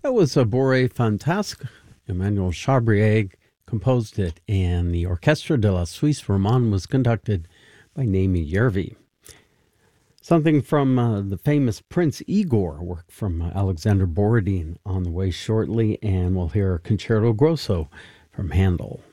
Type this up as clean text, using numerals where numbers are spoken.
That was a Bourrée Fantasque. Emmanuel Chabrier composed it, and the Orchestre de la Suisse Romande was conducted by Naimi Yervi. Something from the famous Prince Igor, work from Alexander Borodin on the way shortly, and we'll hear Concerto Grosso from Handel.